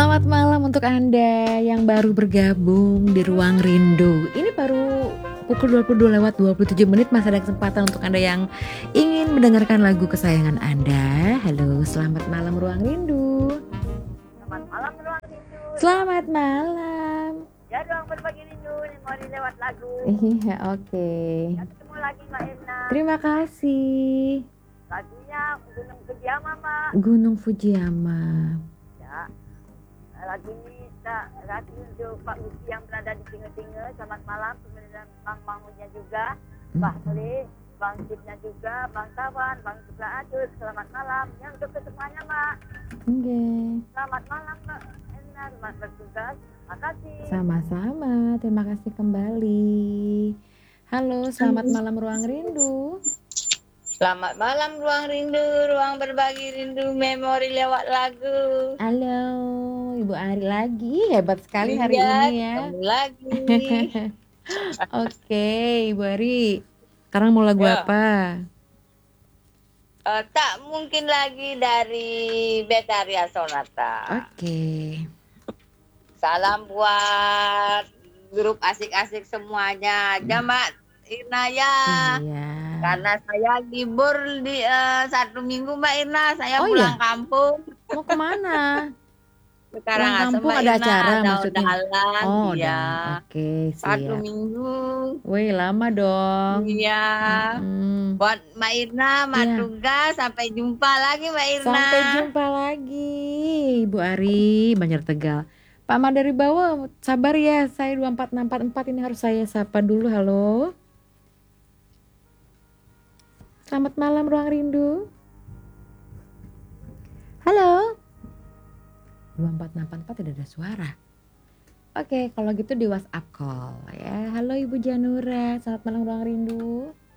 Selamat malam untuk Anda yang baru bergabung di Ruang Rindu. Ini baru pukul 22:27, masih ada kesempatan untuk Anda yang ingin mendengarkan lagu kesayangan Anda. Halo, selamat malam Ruang Rindu. Selamat malam Ruang Rindu. Selamat malam. Ya, Ruang Berbagi Rindu, memori lewat lagu. Iya, oke. Ya, ketemu lagi Mbak Irna. Terima kasih. Lagunya Gunung Fujiyama, Mbak. Gunung Fujiyama. Ya, lagu ini lagu untuk Pak Uci yang berada di Tinge-Tinge. Selamat malam, kemudian Bang Mahmudnya juga, Mbak Khalid, Bang Cipnya juga, Bang Tawan, Bang Supla Ajus. Selamat malam. Ya, untuk kesemuanya, Mbak. Oke. Selamat malam, Mbak Irna. Selamat bertugas. Makasih. Sama-sama, terima kasih kembali. Halo, selamat malam Ruang Rindu. Selamat malam Ruang Rindu, Ruang Berbagi Rindu, memori lewat lagu. Halo, Ibu Ari lagi, hebat sekali hari Iya, ini ya. ketemu lagi. Oke, Ibu Ari, sekarang mau lagu Ya. apa? Tak mungkin lagi dari Betaria Sonata. Oke. Salam buat grup asik-asik semuanya. Aja Mbak Irna ya. Iya. Karena saya libur di 1 minggu Mbak Irna, saya Oh, pulang iya? kampung. Mau kemana? Sekarang Pulang kampung Mbak ada Irna, acara ada maksudnya? undangan, Oh, iya. udah. Oke, 1 siap. minggu. Wih, lama dong. Iya. Mm-mm. Buat Mbak Irna, Mbak Iya. Tugas, sampai jumpa lagi Mbak Irna. Sampai jumpa lagi, Ibu Ari, Banjar Tegal. Pak Ahmad dari bawah, sabar ya, saya 24644 ini harus saya sapa dulu. Halo. Selamat malam Ruang Rindu. Halo. 24644 tidak ada suara. Oke, kalau gitu di WhatsApp call ya. Halo Ibu Janura, selamat malam Ruang Rindu.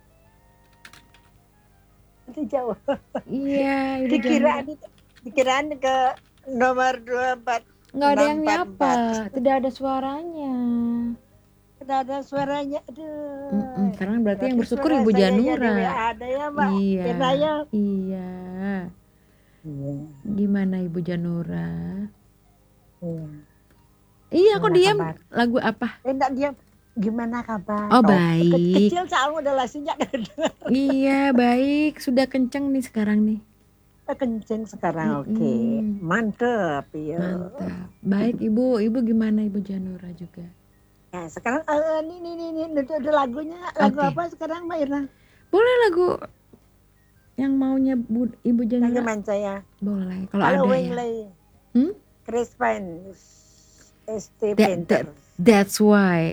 Itu jauh. Iya, Ibu Janura. Dikiraan ke nomor 24. Nggak ada yang 644. nyapa, tidak ada suaranya. Tidak ada suaranya. Aduh. Sekarang berarti yang bersyukur suara Ibu saya Janura. jadi WA ada ya, Mbak. Iya. Irna ya. Iya. Iya. Gimana Ibu Janura? Iya. Iya, kok Gimana diam? kabar? Lagu apa? Enggak diam. Gimana kabar? Oh, baik. Kecil soalnya udah lah sejak Iya, baik. Sudah kenceng nih sekarang nih. kenceng sekarang. Oke. Mm-mm. Mantep ya. Mantap. Baik Ibu. Ibu gimana Ibu Janura juga? Ya, sekarang ini ada lagunya. Lagu Oke. apa sekarang Mbak Irna? Boleh lagu yang maunya Ibu Janura? Teman saya. Boleh. Kalau Halo ada ya. Wengley. Hmm? Chris Pine. ST That- Painter. That's why.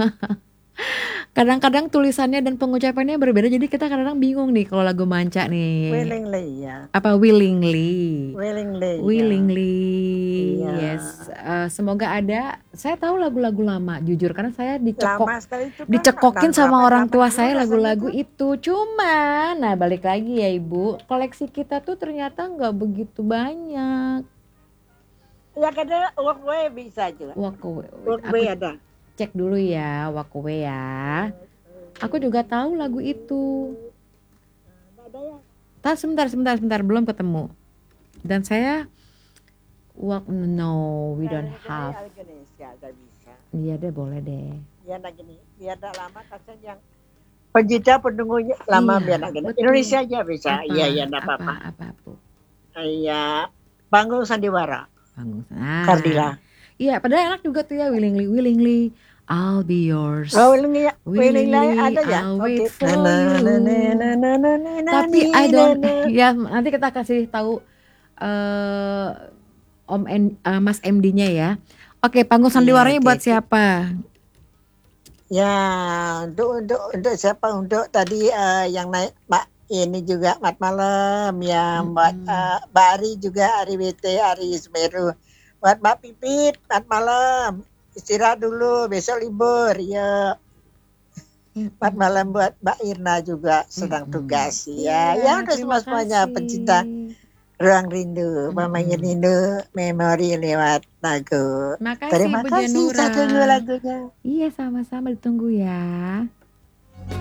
Kadang-kadang tulisannya dan pengucapannya berbeda, jadi kita kadang-kadang bingung nih kalau lagu manca nih. Willingly ya. Apa willingly? Willingly. Willingly. Iya. Yes. Semoga ada. Saya tahu lagu-lagu lama, jujur, karena saya Lama sekali itu kan. dicekokin Tahun sama orang tua 80 saya rasanya lagu-lagu tuh. itu. Cuman, nah balik lagi ya Ibu, koleksi kita tuh ternyata nggak begitu banyak. Ya kadang Walkway bisa juga. Walkaway. Walkway Aku ada. cek dulu ya, Walkaway ya. Aku juga tahu lagu itu. Nggak ada ya. Sebentar, belum ketemu. Dan saya no, we don't have. Indonesia ada bisa. Iya deh, boleh deh. Biar nak gini. Biar tak lama kasihan yang penjita penunggunya lama Iya, biar nak gini. betul. Indonesia aja bisa. Apa? Iya enggak apa-apa. Apa Bu? Iya. Panggung Sandiwara. Panggung. Kardila. Iya, padahal enak juga tuh ya, willingly, I'll be yours. Oh, Willingly Willingly, ada ya? I'll wait Oke. for you. Tapi I don't, ya nanti kita kasih tahu Mas MD-nya ya. Oke, panggung sandiwaranya oke, buat oke. siapa? Ya, untuk siapa? Untuk tadi yang naik Mbak ini juga Mat Malam yang buat Mbak Ari juga, Ari WT, Ari Semeru. Buat Mbak Pipit, Mat Malam. Istirahat dulu, besok libur. Ya. Mat Malam buat Mbak Irna juga sedang tugas. Ya, Iya, untuk terima semuanya kasih. pencinta Ruang Rindu, Mamanya Rindu, memori lewat lagu. Makasih Terima Bu kasih, Janura. saya tunggu lagunya. Iya, sama-sama, ditunggu ya.